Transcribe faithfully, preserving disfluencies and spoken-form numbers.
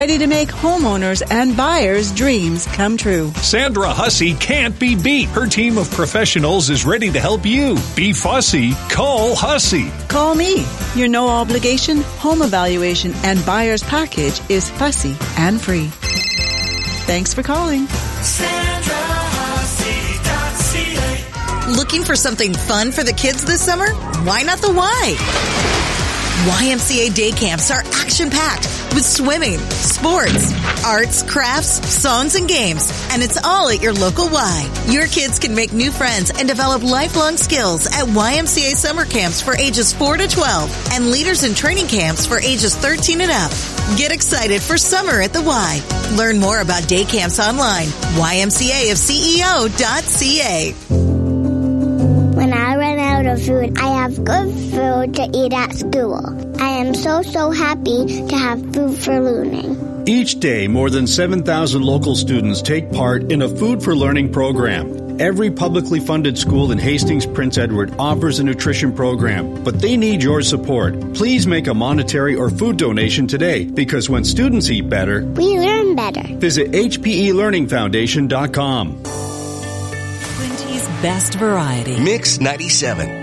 ready to make homeowners and buyers' dreams come true. Sandra Hussey can't be beat. Her team of professionals is ready to help you. Be fussy. Call Hussey. Call me. Your no-obligation home evaluation and buyer's package is fussy and free. Thanks for calling. Sandra Hussey dot C A. Looking for something fun for the kids this summer? Why not the Y? Y M C A day camps are action-packed with swimming, sports, arts, crafts, songs, and games. And it's all at your local Y. Your kids can make new friends and develop lifelong skills at Y M C A summer camps for ages four to twelve and leaders in training camps for ages thirteen and up. Get excited for summer at the Y. Learn more about day camps online. Y M C A of C E O dot C A. When I run out of food, I have good food to eat at school. I am so, so happy to have food for learning. Each day, more than seven thousand local students take part in a Food for Learning program. Every publicly funded school in Hastings, Prince Edward offers a nutrition program, but they need your support. Please make a monetary or food donation today, because when students eat better, we learn better. Visit H P E Learning Foundation dot com. Best variety. Mix ninety-seven.